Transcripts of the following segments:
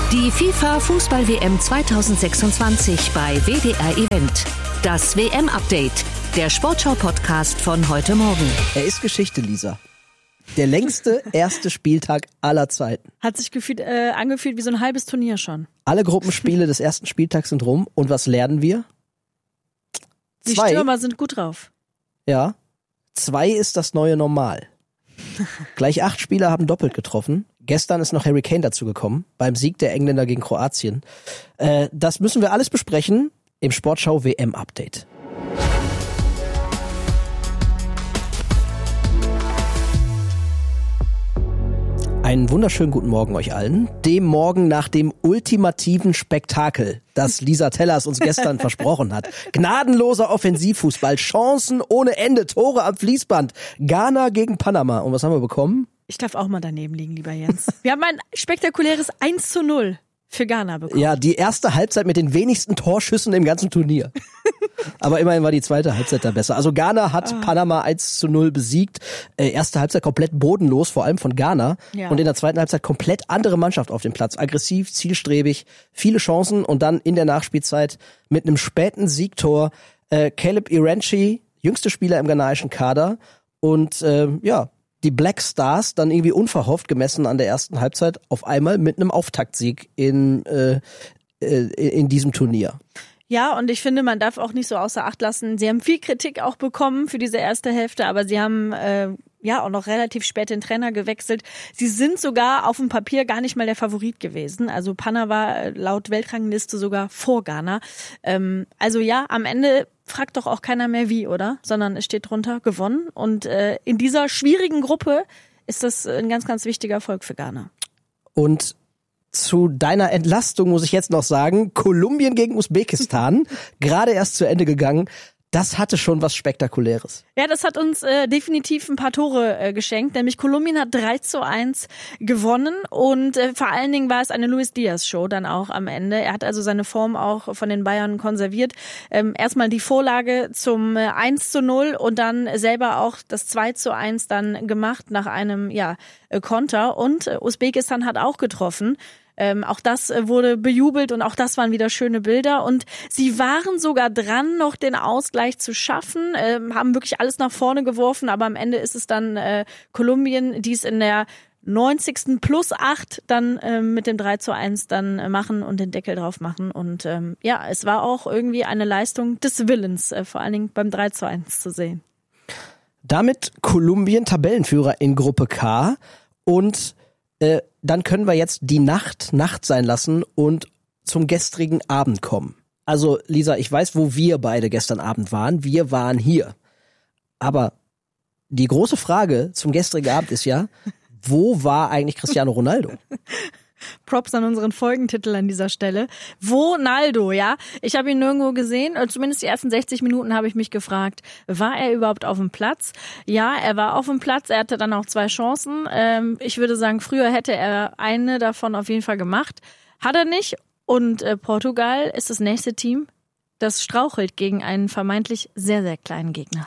Die FIFA-Fußball-WM 2026 bei WDR Event. Das WM-Update, der Sportschau-Podcast von heute Morgen. Er ist Geschichte, Lisa. Der längste erste Spieltag aller Zeiten. Hat sich angefühlt wie so ein halbes Turnier schon. Alle Gruppenspiele des ersten Spieltags sind rum. Und was lernen wir? Die Stürmer sind gut drauf. Ja. 2 ist das neue Normal. Gleich 8 Spieler haben doppelt getroffen. Gestern ist noch Harry Kane dazu gekommen, beim Sieg der Engländer gegen Kroatien. Das müssen wir alles besprechen im Sportschau WM-Update. Einen wunderschönen guten Morgen euch allen. Dem Morgen nach dem ultimativen Spektakel, das Lisa Tellers uns gestern versprochen hat. Gnadenloser Offensivfußball, Chancen ohne Ende, Tore am Fließband. Ghana gegen Panama. Und was haben wir bekommen? Ich darf auch mal daneben liegen, lieber Jens. Wir haben ein spektakuläres 1:0 für Ghana bekommen. Ja, die erste Halbzeit mit den wenigsten Torschüssen im ganzen Turnier. Aber immerhin war die zweite Halbzeit da besser. Also Ghana hat Panama 1:0 besiegt. Erste Halbzeit komplett bodenlos, vor allem von Ghana. Ja. Und in der zweiten Halbzeit komplett andere Mannschaft auf dem Platz. Aggressiv, zielstrebig, viele Chancen. Und dann in der Nachspielzeit mit einem späten Siegtor Caleb Iranchi, jüngster Spieler im ghanaischen Kader. Und die Black Stars dann irgendwie unverhofft gemessen an der ersten Halbzeit auf einmal mit einem Auftaktsieg in diesem Turnier. Ja, und ich finde, man darf auch nicht so außer Acht lassen. Sie haben viel Kritik auch bekommen für diese erste Hälfte, aber sie haben auch noch relativ spät den Trainer gewechselt. Sie sind sogar auf dem Papier gar nicht mal der Favorit gewesen. Also Panama war laut Weltrangliste sogar vor Ghana. Am Ende fragt doch auch keiner mehr wie, oder? Sondern es steht drunter, gewonnen. Und in dieser schwierigen Gruppe ist das ein ganz, ganz wichtiger Erfolg für Ghana. Und zu deiner Entlastung muss ich jetzt noch sagen, Kolumbien gegen Usbekistan, gerade erst zu Ende gegangen. Das hatte schon was Spektakuläres. Ja, das hat uns definitiv ein paar Tore geschenkt. Nämlich Kolumbien hat 3:1 gewonnen und vor allen Dingen war es eine Luis Diaz-Show dann auch am Ende. Er hat also seine Form auch von den Bayern konserviert. Erstmal die Vorlage zum 1:0 und dann selber auch das 2:1 dann gemacht nach einem Konter. Und Usbekistan hat auch getroffen. Auch das wurde bejubelt und auch das waren wieder schöne Bilder. Und sie waren sogar dran, noch den Ausgleich zu schaffen, haben wirklich alles nach vorne geworfen, aber am Ende ist es dann Kolumbien, die es in der 90. plus 8 dann mit dem 3:1 dann machen und den Deckel drauf machen. Und es war auch irgendwie eine Leistung des Willens, vor allen Dingen beim 3:1 zu sehen. Damit Kolumbien Tabellenführer in Gruppe K und dann können wir jetzt die Nacht sein lassen und zum gestrigen Abend kommen. Also Lisa, ich weiß, wo wir beide gestern Abend waren. Wir waren hier. Aber die große Frage zum gestrigen Abend ist ja, wo war eigentlich Cristiano Ronaldo? Props an unseren Folgentitel an dieser Stelle. Wo Naldo, ja? Ich habe ihn nirgendwo gesehen, zumindest die ersten 60 Minuten habe ich mich gefragt, war er überhaupt auf dem Platz? Ja, er war auf dem Platz, er hatte dann auch 2 Chancen. Ich würde sagen, früher hätte er eine davon auf jeden Fall gemacht. Hat er nicht. Und Portugal ist das nächste Team, das strauchelt gegen einen vermeintlich sehr, sehr kleinen Gegner.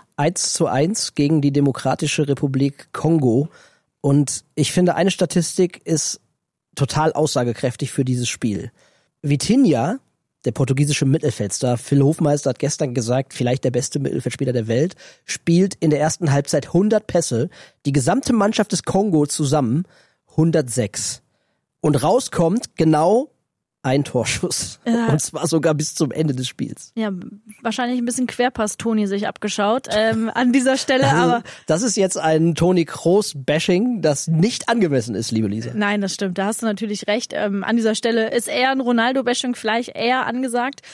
1:1 gegen die Demokratische Republik Kongo. Und ich finde, eine Statistik ist total aussagekräftig für dieses Spiel. Vitinha, der portugiesische Mittelfeldstar, Phil Hofmeister hat gestern gesagt, vielleicht der beste Mittelfeldspieler der Welt, spielt in der ersten Halbzeit 100 Pässe, die gesamte Mannschaft des Kongo zusammen 106. Und rauskommt genau ein Torschuss. Ja. Und zwar sogar bis zum Ende des Spiels. Ja, wahrscheinlich ein bisschen Querpass-Toni sich abgeschaut an dieser Stelle. Aber das ist jetzt ein Toni Kroos-Bashing, das nicht angemessen ist, liebe Lisa. Nein, das stimmt. Da hast du natürlich recht. An dieser Stelle ist eher ein Ronaldo-Bashing vielleicht eher angesagt.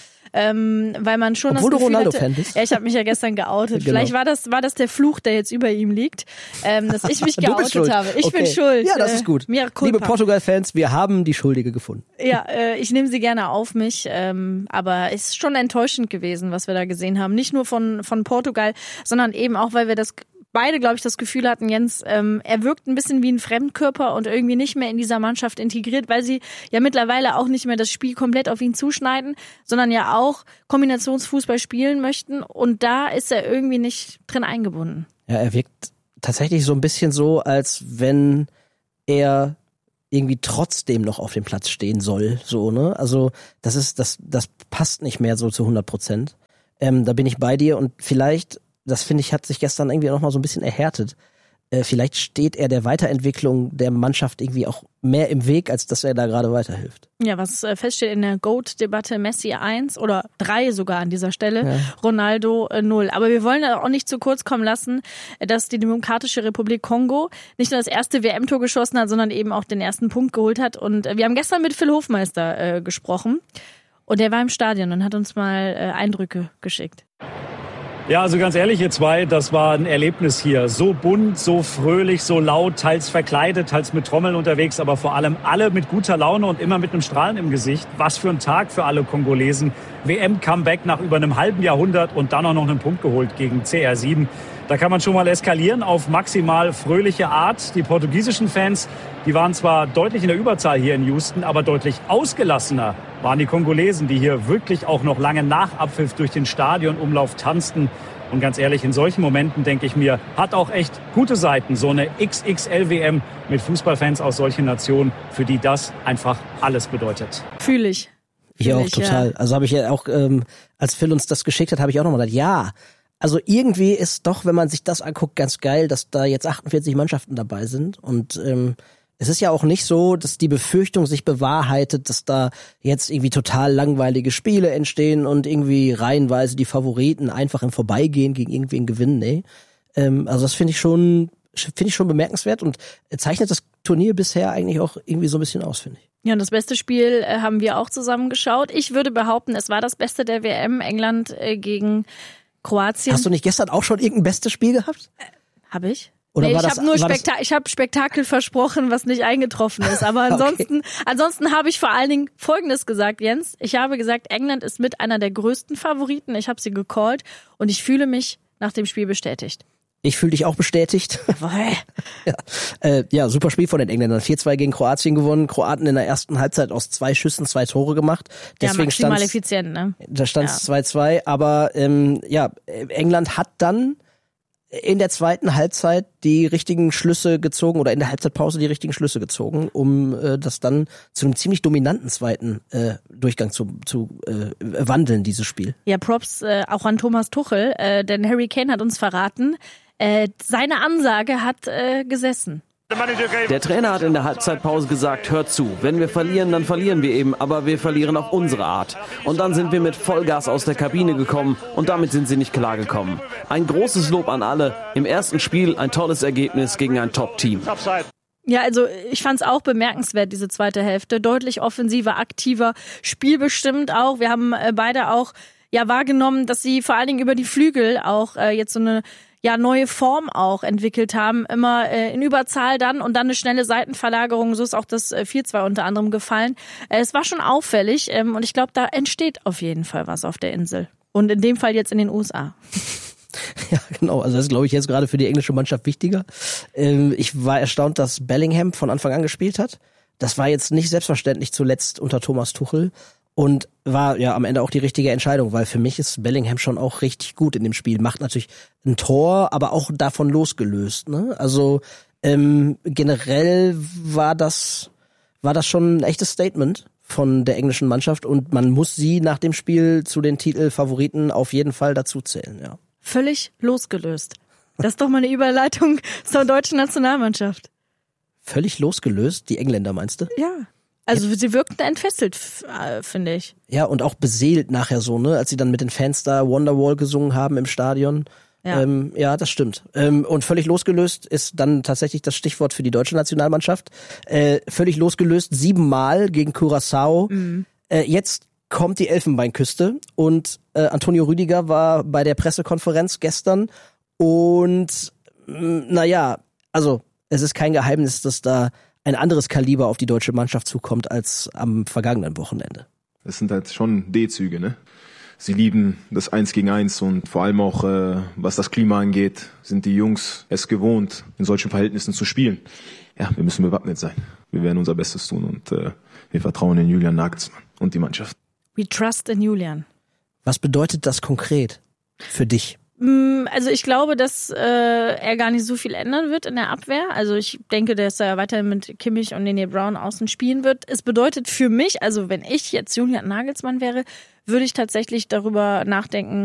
Weil man schon Obwohl das Gefühl du Ronaldo-Fan bist. Ja, ich habe mich ja gestern geoutet. Genau. Vielleicht war das der Fluch, der jetzt über ihm liegt, dass ich mich geoutet habe. Ich bin schuld. Ja, das ist gut. Liebe Portugal-Fans, wir haben die Schuldige gefunden. Ja, ich nehme sie gerne auf mich, aber es ist schon enttäuschend gewesen, was wir da gesehen haben. Nicht nur von Portugal, sondern eben auch, weil wir beide, glaube ich, das Gefühl hatten, Jens, er wirkt ein bisschen wie ein Fremdkörper und irgendwie nicht mehr in dieser Mannschaft integriert, weil sie ja mittlerweile auch nicht mehr das Spiel komplett auf ihn zuschneiden, sondern ja auch Kombinationsfußball spielen möchten und da ist er irgendwie nicht drin eingebunden. Ja, er wirkt tatsächlich so ein bisschen so, als wenn er irgendwie trotzdem noch auf dem Platz stehen soll, so, ne? Also das passt nicht mehr so zu 100%. Da bin ich bei dir und vielleicht, das finde ich, hat sich gestern irgendwie noch mal so ein bisschen erhärtet. Vielleicht steht er der Weiterentwicklung der Mannschaft irgendwie auch mehr im Weg, als dass er da gerade weiterhilft. Ja, was feststeht in der GOAT-Debatte, Messi 1 oder 3 sogar an dieser Stelle, ja. Ronaldo 0. Aber wir wollen auch nicht zu kurz kommen lassen, dass die Demokratische Republik Kongo nicht nur das erste WM-Tor geschossen hat, sondern eben auch den ersten Punkt geholt hat. Und wir haben gestern mit Phil Hofmeister gesprochen und der war im Stadion und hat uns mal Eindrücke geschickt. Ja, also ganz ehrlich, ihr zwei, das war ein Erlebnis hier. So bunt, so fröhlich, so laut, teils verkleidet, teils mit Trommeln unterwegs, aber vor allem alle mit guter Laune und immer mit einem Strahlen im Gesicht. Was für ein Tag für alle Kongolesen. WM-Comeback nach über einem halben Jahrhundert und dann auch noch einen Punkt geholt gegen CR7. Da kann man schon mal eskalieren auf maximal fröhliche Art. Die portugiesischen Fans, die waren zwar deutlich in der Überzahl hier in Houston, aber deutlich ausgelassener waren die Kongolesen, die hier wirklich auch noch lange nach Abpfiff durch den Stadionumlauf tanzten. Und ganz ehrlich, in solchen Momenten, denke ich mir, hat auch echt gute Seiten, so eine XXL-WM mit Fußballfans aus solchen Nationen, für die das einfach alles bedeutet. Fühle ich. Ich auch total. Ja. Also habe ich ja auch, als Phil uns das geschickt hat, habe ich auch nochmal gedacht, ja, also irgendwie ist doch, wenn man sich das anguckt, ganz geil, dass da jetzt 48 Mannschaften dabei sind. Und es ist ja auch nicht so, dass die Befürchtung sich bewahrheitet, dass da jetzt irgendwie total langweilige Spiele entstehen und irgendwie reihenweise die Favoriten einfach im Vorbeigehen gegen irgendwen gewinnen. Nee. Also das finde ich schon bemerkenswert und zeichnet das Turnier bisher eigentlich auch irgendwie so ein bisschen aus, finde ich. Ja, und das beste Spiel haben wir auch zusammen geschaut. Ich würde behaupten, es war das Beste der WM, England gegen Kroatien. Hast du nicht gestern auch schon irgendein bestes Spiel gehabt? Habe ich? Oder nee, ich habe Spektakel versprochen, was nicht eingetroffen ist. Aber ansonsten habe ich vor allen Dingen Folgendes gesagt, Jens. Ich habe gesagt, England ist mit einer der größten Favoriten. Ich habe sie gecallt und ich fühle mich nach dem Spiel bestätigt. Ich fühle dich auch bestätigt. Ja, super Spiel von den Engländern. 4-2 gegen Kroatien gewonnen. Kroaten in der ersten Halbzeit aus 2 Schüssen 2 Tore gemacht. Deswegen maximal effizient, ne? Da stand es 2-2. Aber England hat dann in der zweiten Halbzeit die richtigen Schlüsse gezogen oder in der Halbzeitpause die richtigen Schlüsse gezogen, um das dann zu einem ziemlich dominanten zweiten Durchgang zu wandeln, dieses Spiel. Ja, Props auch an Thomas Tuchel, denn Harry Kane hat uns verraten, seine Ansage hat gesessen. Der Trainer hat in der Halbzeitpause gesagt, hört zu, wenn wir verlieren, dann verlieren wir eben, aber wir verlieren auf unsere Art. Und dann sind wir mit Vollgas aus der Kabine gekommen und damit sind sie nicht klargekommen. Ein großes Lob an alle. Im ersten Spiel ein tolles Ergebnis gegen ein Top-Team. Ja, also ich fand's auch bemerkenswert, diese zweite Hälfte. Deutlich offensiver, aktiver, spielbestimmt auch. Wir haben beide auch wahrgenommen, dass sie vor allen Dingen über die Flügel auch jetzt so eine neue Form auch entwickelt haben, immer in Überzahl dann und dann eine schnelle Seitenverlagerung, so ist auch das 4-2 unter anderem gefallen. Es war schon auffällig und ich glaube, da entsteht auf jeden Fall was auf der Insel und in dem Fall jetzt in den USA. Ja, genau. Also das ist, glaube ich, jetzt gerade für die englische Mannschaft wichtiger. Ich war erstaunt, dass Bellingham von Anfang an gespielt hat. Das war jetzt nicht selbstverständlich zuletzt unter Thomas Tuchel. Und war ja am Ende auch die richtige Entscheidung, weil für mich ist Bellingham schon auch richtig gut in dem Spiel. Macht natürlich ein Tor, aber auch davon losgelöst. Ne? Also generell war das schon ein echtes Statement von der englischen Mannschaft und man muss sie nach dem Spiel zu den Titelfavoriten auf jeden Fall dazu zählen. Ja. Völlig losgelöst. Das ist doch mal eine Überleitung zur deutschen Nationalmannschaft. Völlig losgelöst? Die Engländer meinst du? Ja. Also sie wirkten entfesselt, finde ich. Ja, und auch beseelt nachher so, ne, als sie dann mit den Fans da Wonderwall gesungen haben im Stadion. Ja, das stimmt. Und völlig losgelöst ist dann tatsächlich das Stichwort für die deutsche Nationalmannschaft. Völlig losgelöst, 7-mal gegen Curaçao. Mhm. Jetzt kommt die Elfenbeinküste und Antonio Rüdiger war bei der Pressekonferenz gestern und also es ist kein Geheimnis, dass da ein anderes Kaliber auf die deutsche Mannschaft zukommt als am vergangenen Wochenende. Es sind halt schon D-Züge, ne? Sie lieben das 1 gegen 1 und vor allem auch, was das Klima angeht, sind die Jungs es gewohnt, in solchen Verhältnissen zu spielen. Ja, wir müssen bewappnet sein. Wir werden unser Bestes tun und wir vertrauen in Julian Nagelsmann und die Mannschaft. We trust in Julian. Was bedeutet das konkret für dich? Also ich glaube, dass er gar nicht so viel ändern wird in der Abwehr. Also ich denke, dass er weiterhin mit Kimmich und Nene Brown außen spielen wird. Es bedeutet für mich, also wenn ich jetzt Julian Nagelsmann wäre, würde ich tatsächlich darüber nachdenken,